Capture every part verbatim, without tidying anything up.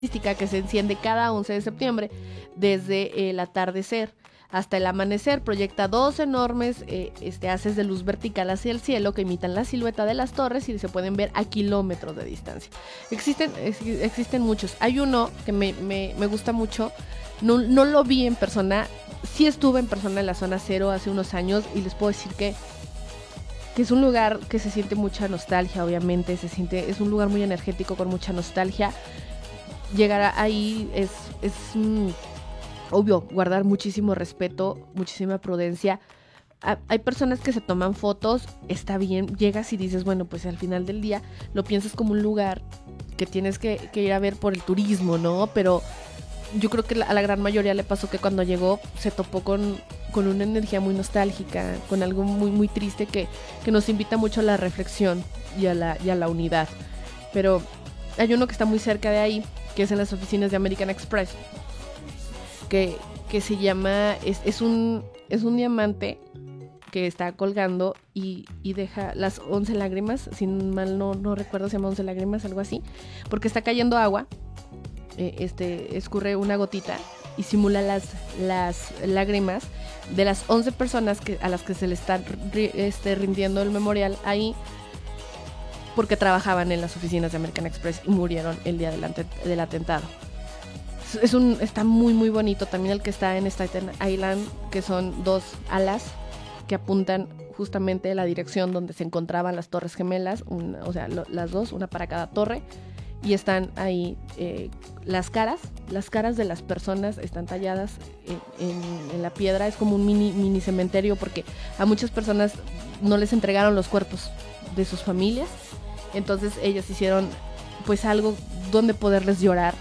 que se enciende cada once de septiembre desde el atardecer hasta el amanecer. Proyecta dos enormes eh, este, haces de luz vertical hacia el cielo que imitan la silueta de las torres y se pueden ver a kilómetros de distancia. Existen, ex, existen muchos. Hay uno que me, me, me gusta mucho, no, no lo vi en persona, sí estuve en persona en la zona cero hace unos años y les puedo decir que, que es un lugar que se siente mucha nostalgia, obviamente, se siente, es un lugar muy energético con mucha nostalgia. Llegar ahí es, es mm, obvio, guardar muchísimo respeto, muchísima prudencia. A, hay personas que se toman fotos, está bien, llegas y dices, bueno, pues al final del día lo piensas como un lugar que tienes que, que ir a ver por el turismo, ¿no? Pero yo creo que la, a la gran mayoría le pasó que cuando llegó se topó con, con una energía muy nostálgica, con algo muy, muy triste que, que nos invita mucho a la reflexión y a la, y a la unidad. Pero hay uno que está muy cerca de ahí, que es en las oficinas de American Express, que, que se llama, es, es, un, es un diamante que está colgando y, y deja las once lágrimas, si mal no, no recuerdo, se llama once lágrimas, algo así, porque está cayendo agua, eh, este, escurre una gotita y simula las, las lágrimas de las once personas que, a las que se le está este, rindiendo el memorial ahí, porque trabajaban en las oficinas de American Express y murieron el día del, ante- del atentado. Es un, está muy muy bonito también el que está en Staten Island, que son dos alas que apuntan justamente a la dirección donde se encontraban las torres gemelas, una, o sea, lo, las dos, una para cada torre, y están ahí eh, las caras, las caras de las personas están talladas en, en, en la piedra. Es como un mini, mini cementerio porque a muchas personas no les entregaron los cuerpos de sus familias. Entonces ellos hicieron pues algo donde poderles llorar.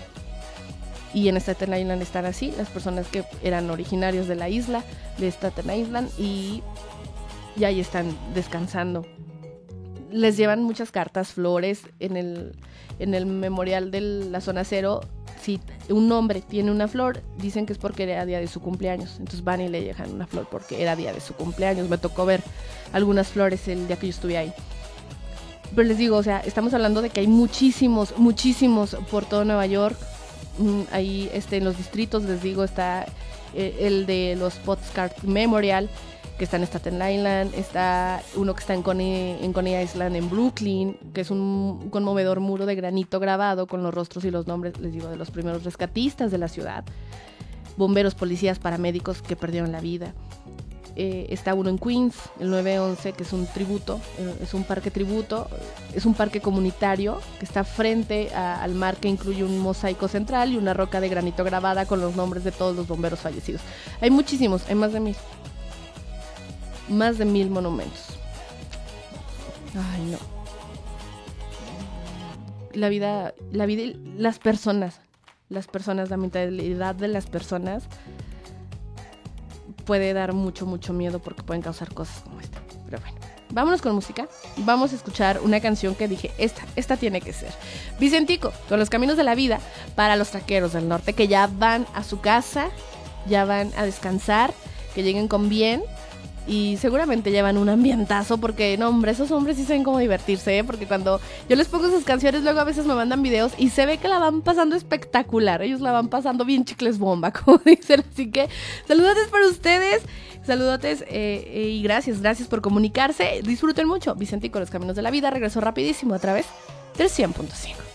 Y en Staten Island están así, las personas que eran originarios de la isla de Staten Island y, y ahí están descansando. Les llevan muchas cartas, flores. En el, en el memorial de la zona cero, si un hombre tiene una flor, dicen que es porque era día de su cumpleaños. Entonces van y le dejan una flor porque era día de su cumpleaños. Me tocó ver algunas flores el día que yo estuve ahí. Pero les digo, o sea, estamos hablando de que hay muchísimos, muchísimos por todo Nueva York. Ahí este, en los distritos, les digo, está eh, el de los Postcard Memorial, que está en Staten Island. Está uno que está en Coney, en Coney Island, en Brooklyn, que es un conmovedor muro de granito grabado con los rostros y los nombres, les digo, de los primeros rescatistas de la ciudad. Bomberos, policías, paramédicos que perdieron la vida. Eh, está uno en Queens, el nueve once, que es un tributo, eh, es un parque tributo, es un parque comunitario que está frente a, al mar, que incluye un mosaico central y una roca de granito grabada con los nombres de todos los bomberos fallecidos. Hay muchísimos, hay más de mil. Más de mil monumentos. Ay, no. La vida, la vida y las personas, las personas, la mentalidad de las personas puede dar mucho, mucho miedo porque pueden causar cosas como esta. Pero bueno, vámonos con música. Vamos a escuchar una canción que dije, esta, esta tiene que ser. Vicentico, con Los Caminos de la Vida, para los traqueros del norte que ya van a su casa, ya van a descansar, que lleguen con bien y seguramente llevan un ambientazo porque, no hombre, esos hombres sí saben cómo divertirse, ¿eh? Porque cuando yo les pongo sus canciones, luego a veces me mandan videos y se ve que la van pasando espectacular. Ellos la van pasando bien chicles bomba, como dicen. Así que saludotes para ustedes, saludotes eh, eh, y gracias, gracias por comunicarse. Disfruten mucho. Vicentico, Los Caminos de la Vida, regresó rapidísimo a través del cien punto cinco.